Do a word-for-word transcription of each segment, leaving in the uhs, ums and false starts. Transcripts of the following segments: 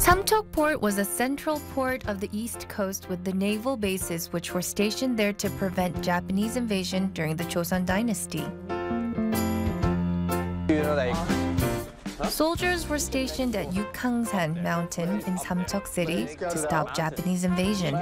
Samcheok Port was a central port of the East Coast with the naval bases which were stationed there to prevent Japanese invasion during the Joseon Dynasty. You know, like... Soldiers were stationed at Yukhangsan Mountain in Samcheok City to stop Japanese invasion.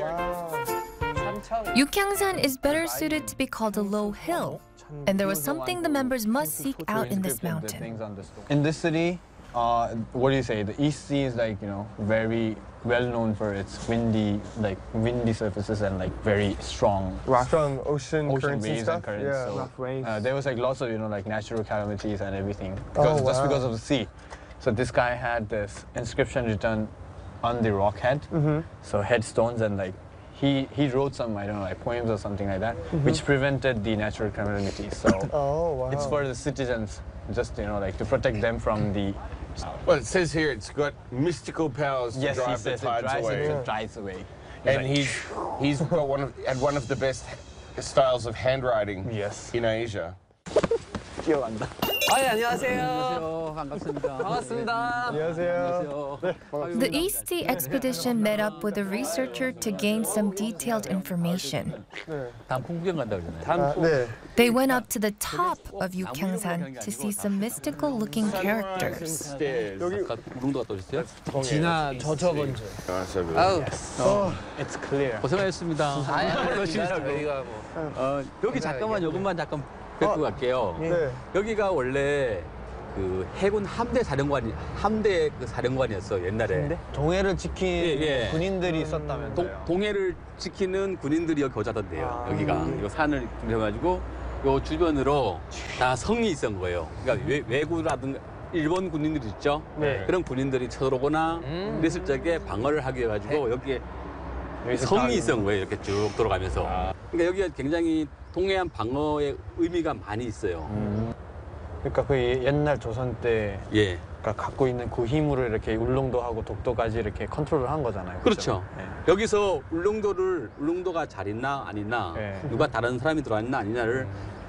Yukhangsan is better suited to be called a low hill, and there was something the members must seek out in this mountain. In this city, uh, what do you say? The East Sea is like, you know, very well known for its windy, like windy surfaces and like very strong, strong ocean, ocean currents waves and, stuff? and currents. Yeah, so, rough waves. uh, there was like lots of, you know, like natural calamities and everything because oh, just wow. because of the sea. So this guy had this inscription written on the rock head, mm-hmm. so headstones, and like he he wrote some, I don't know, like poems or something like that, mm-hmm. which prevented the natural calamities. So oh, wow. it's for the citizens, just, you know, like to protect them from the. Well, it says here it's got mystical powers to yes, drive he the says tides it drives away. It, it drives away. He's and like, he's he's got one of had one of the best styles of handwriting yes. in Asia. 기억난다. 아니, 안녕하세요. 반갑습니다. 반갑습니다. 안녕하세요. The East Sea expedition met up with a researcher to gain some detailed information. 단풍 구경 간다고 그러잖아요. 아, 네. They went up to the top of Yukhangsan to see some mystical-looking characters. 여기 울릉도 갔다 오셨어요? 지나 저 저번 주. 아우, Oh, it's clear. 고생하셨습니다. 아, 저희가 뭐. 어, 여기 잠깐만 요것만 잠깐 뵙고 갈게요. 네. 여기가 원래 그 해군 함대 사령관이 함대 그 사령관이었어 옛날에. 동해를 지킨 예, 예. 군인들이 있었다면서요. 동, 동해를 지키는 군인들이 여기 거자던데요. 아. 여기가 이 산을 둘러가지고 요 주변으로 다 성이 있었던 거예요. 그러니까 외, 외구라든가 일본 군인들 있죠. 네. 그런 군인들이 쳐들어오거나 음. 그랬을 적에 방어를 하기 위해 가지고 여기에 성이 있었던 거예요. 이렇게 쭉 돌아가면서. 아. 그러니까 여기가 굉장히 동해안 방어의 의미가 많이 있어요. 음. 그러니까 그 옛날 조선 때 예. 그러니까 갖고 있는 그 힘으로 이렇게 울릉도하고 독도까지 이렇게 컨트롤을 한 거잖아요. 그렇죠. 네. 여기서 울릉도를 울릉도가 잘 있나 안 있나 네. 누가 다른 사람이 들어왔나 아니냐를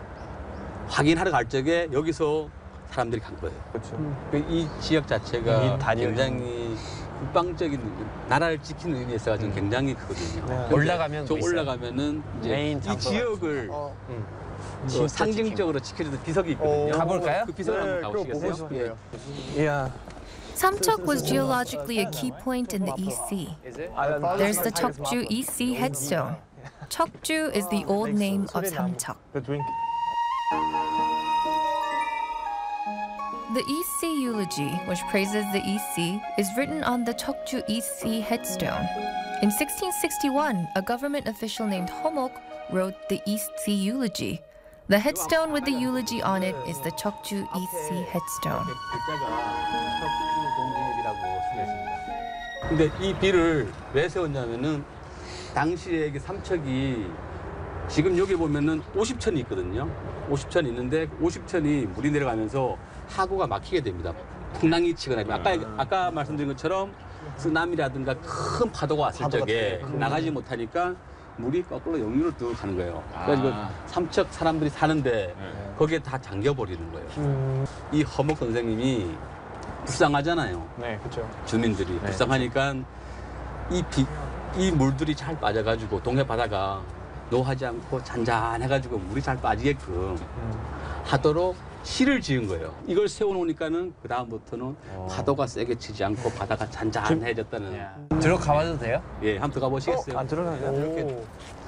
확인하러 갈 적에 여기서 사람들이 간 거예요. 그렇죠. 이 지역 자체가 이 다리를 굉장히 국방적인 나라를 지키는 의미에 있어가지고 굉장히 크거든요. 네. 근데 올라가면 저 뭐 있어요? 올라가면은 이제 메인 이 장소가 지역을 어. 음. 그 상징적으로 지켜주는 비석이 있거든요. 오, 가볼까요? 그 비석을 네, 한번 그거 보고 가보시겠어요? 싶네요. Yeah. Samcheok was geologically a key point in the East Sea. There's the Cheokju East Sea headstone. Cheokju is the old name of Samcheok. The drink. The East Sea eulogy, which praises the East Sea, is written on the Cheokju East Sea headstone. In sixteen sixty-one, a government official named Homok wrote the East Sea eulogy. The headstone with the eulogy on it is the Cheokju East Sea headstone. 글자가 척주 동지읍이라고 쓰였습니다. 근데 이 비를 왜 세웠냐면은 당시에 이게 삼척이 지금 여기 보면은 오십 천이 있거든요. 오십 천이 있는데 오십 천이 물이 내려가면서 하구가 막히게 됩니다. 풍랑이 치거나 아까 아까 말씀드린 것처럼 쓰나미라든가 큰 파도가 왔을 적에 나가지 못하니까 물이 거꾸로 역류를 쭉 가는 거예요. 그래가지고 아. 삼척 사람들이 사는데 네. 거기에 다 잠겨버리는 거예요. 음. 이 허목 선생님이 불쌍하잖아요. 네, 그렇죠. 주민들이. 네, 불쌍하니까 이, 비, 이 물들이 잘 빠져가지고 동해 바다가 노하지 않고 잔잔해가지고 물이 잘 빠지게끔 음. 하도록 시를 지은 거예요. 이걸 세워놓으니까는 그 다음부터는 어. 파도가 세게 치지 않고 바다가 잔잔해졌다는. 예. 들어가봐도 돼요? 예, 한번 들어가 보시겠어요? 어, 안 들어가요? 오.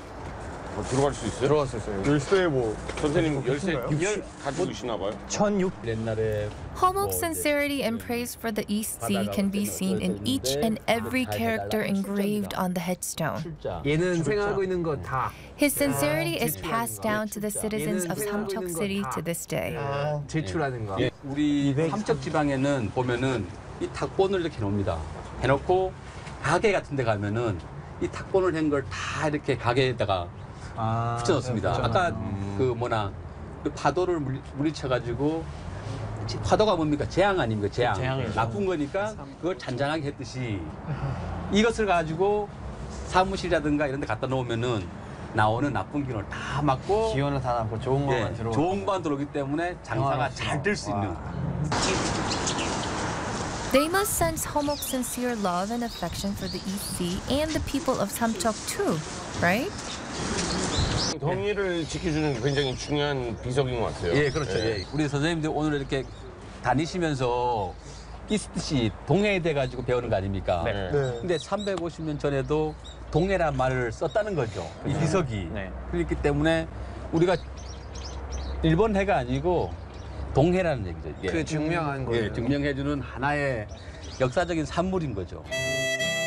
어, 들어갈 수 있어요? 들어갈 수 있어요. 열쇠 뭐 선생님 열쇠 있나요? 가지고 계시나 봐요? 천육 옛날에 Homok's sincerity and praise for the East Sea can be seen in each and every character engraved on the headstone. 얘는 생각하고 있는 거 다. His sincerity is passed down to the citizens of Samcheok City to this day. 제출하는 거. 예, 우리 삼척 지방에는 보면은 이 탁본을 이렇게 해놓습니다. 해놓고 가게 같은 데 가면은 이 탁본을 한 걸 다 이렇게 가게에다가 아, 붙여놓습니다. 네, 아까 음. 그 뭐나 그 파도를 물리, 물리쳐가지고 파도가 뭡니까? 재앙 아닙니까? 재앙. 재앙이죠. 나쁜 거니까 그걸 잔잔하게 했듯이 이것을 가지고 사무실이라든가 이런 데 갖다 놓으면은 나오는 나쁜 기운을 다 막고 기온은 다 나고 좋은 것만 예, 들어오고 좋은 것만 들어오기 때문에 장사가 잘 될 수 있는. They must sense Homok's sincere love and affection for the East Sea and the people of Samcheok too, right? 동의를 지켜주는 굉장히 중요한 비석인 것 같아요. 예, 그렇죠. 예. 예. 우리 선생님들 오늘 이렇게 다니시면서 이스트시 동해에 대 가지고 배우는 거 아닙니까? 네. 근데 삼백오십 년 전에도 동해란 말을 썼다는 거죠. 이 비석이. 네. 그렇기 때문에 우리가 일본 해가 아니고 동해라는 얘기죠. 이게. 그 증명한 예, 거예요. 증명해주는 하나의 역사적인 산물인 거죠.